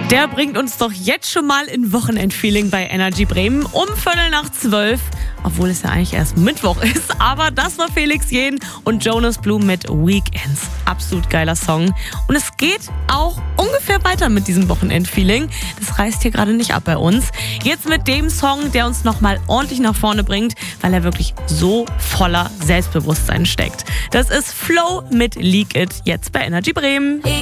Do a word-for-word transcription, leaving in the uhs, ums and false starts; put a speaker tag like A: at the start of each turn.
A: Der bringt uns doch jetzt schon mal in Wochenendfeeling bei Energy Bremen um Viertel nach zwölf. Obwohl es ja eigentlich erst Mittwoch ist. Aber das war Felix Jähn und Jonas Blue mit Weekends. Absolut geiler Song. Und es geht auch ungefähr weiter mit diesem Wochenendfeeling. Das reißt hier gerade nicht ab bei uns. Jetzt mit dem Song, der uns nochmal ordentlich nach vorne bringt, weil er wirklich so voller Selbstbewusstsein steckt. Das ist Flow mit Leak It, jetzt bei Energy Bremen.